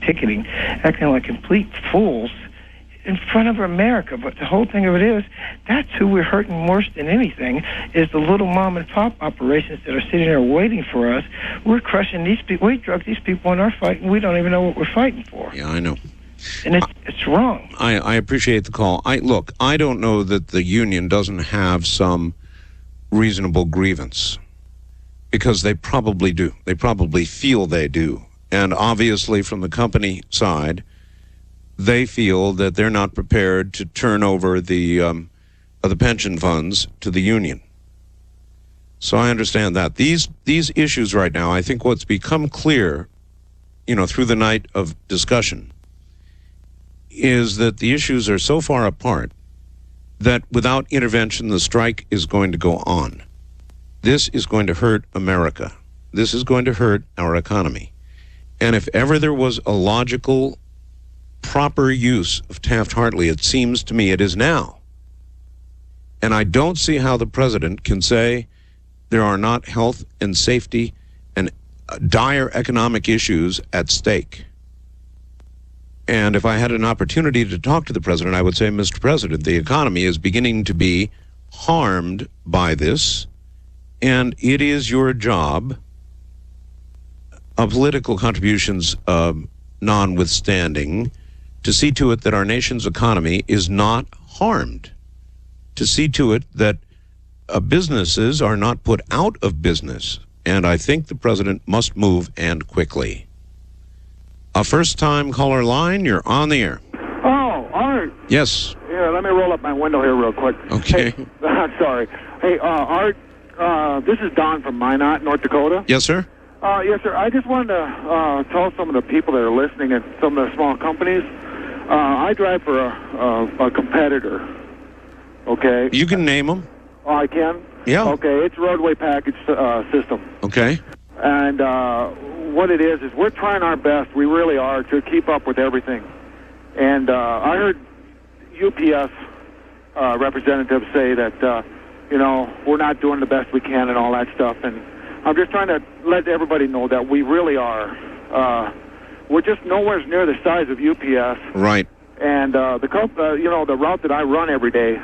ticketing, acting like complete fools in front of America. But the whole thing of it is, that's who we're hurting worse than anything, is the little mom and pop operations that are sitting there waiting for us. We're crushing these people. We drug these people in our fight, and we don't even know what we're fighting for. Yeah, I know. And it's wrong. I appreciate the call. Look, I don't know that the union doesn't have some reasonable grievance, because they probably do. They probably feel they do. And obviously from the company side, they feel that they're not prepared to turn over the pension funds to the union. So I understand that. These issues right now, I think what's become clear, through the night of discussion, is that the issues are so far apart that without intervention, the strike is going to go on. This is going to hurt America. This is going to hurt our economy. And if ever there was a logical, proper use of Taft-Hartley, it seems to me it is now. And I don't see how the president can say there are not health and safety and dire economic issues at stake. And if I had an opportunity to talk to the president, I would say, Mr. President, the economy is beginning to be harmed by this, and it is your job, political contributions notwithstanding, to see to it that our nation's economy is not harmed, to see to it that businesses are not put out of business. And I think the president must move, and quickly. A first-time caller line, you're on the air. Oh, Art. Yes. Yeah, let me roll up my window here real quick. Okay. Hey, sorry. Hey, Art, this is Don from Minot, North Dakota. Yes, sir? Yes, sir. I just wanted to tell some of the people that are listening at some of the small companies, I drive for a competitor, okay? You can name them. Oh, I can? Yeah. Okay, it's Roadway Package System. Okay. And what it is we're trying our best, we really are, to keep up with everything. And I heard UPS representatives say that, we're not doing the best we can and all that stuff. And I'm just trying to let everybody know that we really are. We're just nowhere near the size of UPS. Right. And the route that I run every day,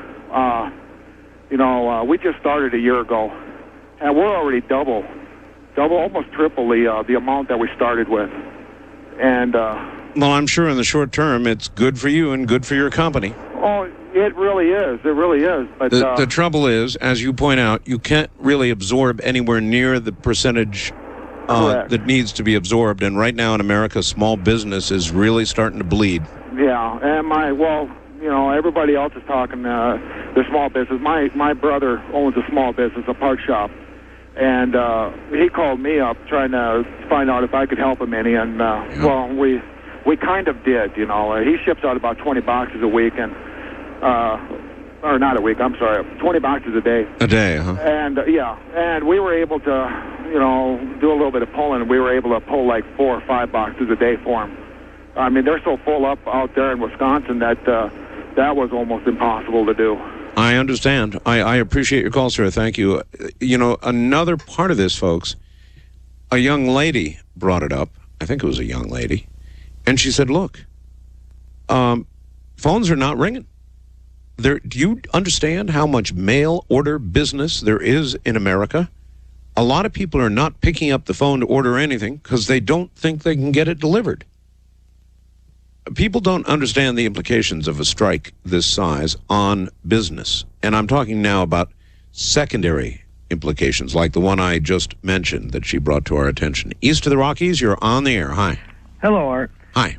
we just started a year ago, and we're already double, almost triple the amount that we started with. And well, I'm sure in the short term it's good for you and good for your company. Oh, it really is. It really is. But the trouble is, as you point out, you can't really absorb anywhere near the percentage that needs to be absorbed. And right now in America, small business is really starting to bleed. Yeah, and everybody else is talking the small business. My brother owns a small business, a part shop, and he called me up trying to find out if I could help him any. And well, we kind of did. He ships out about 20 boxes a week, and or not a week. I'm sorry, 20 boxes a day. A day, huh? And and we were able to do a little bit of pulling. We were able to pull like 4 or 5 boxes a day for him. I mean, they're so full up out there in Wisconsin that that was almost impossible to do. I understand. I appreciate your call, sir. Thank you. Another part of this, folks, a young lady brought it up. I think it was a young lady. And she said, look, phones are not ringing. Do you understand how much mail order business there is in America? A lot of people are not picking up the phone to order anything because they don't think they can get it delivered. People don't understand the implications of a strike this size on business. And I'm talking now about secondary implications, like the one I just mentioned that she brought to our attention. East of the Rockies, you're on the air. Hi. Hello, Art. Hi.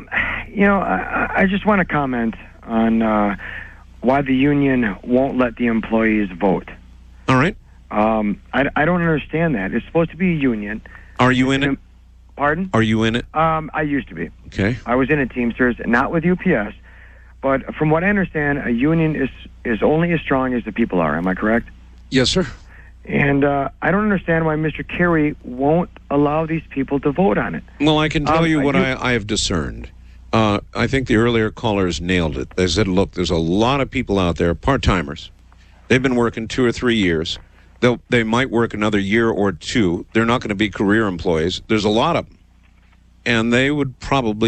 I just want to comment on why the union won't let the employees vote. All right. I don't understand that. It's supposed to be a union. Are you in it? Pardon? Are you in it? I used to be. Okay. I was in a Teamsters, not with UPS. But from what I understand, a union is only as strong as the people are. Am I correct? Yes, sir. And I don't understand why Mr. Kerry won't allow these people to vote on it. Well, I can tell you what I have discerned. I think the earlier callers nailed it. They said, look, there's a lot of people out there, part-timers. They've been working 2 or 3 years. They might work another year or two. They're not going to be career employees. There's a lot of them. And they would probably